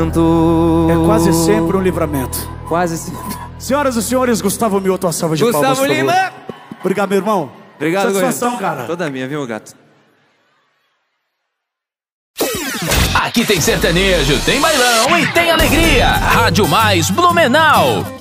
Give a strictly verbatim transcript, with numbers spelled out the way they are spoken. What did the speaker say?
É quase sempre um livramento. Quase sempre. Senhoras e senhores, Gustavo Mioto, a salva de palmas. Gustavo Lima! Obrigado, meu irmão. Obrigado, satisfação, Goiânia. cara. Toda minha, viu, gato? Aqui tem sertanejo, tem bailão e tem alegria. Rádio Mais Blumenau.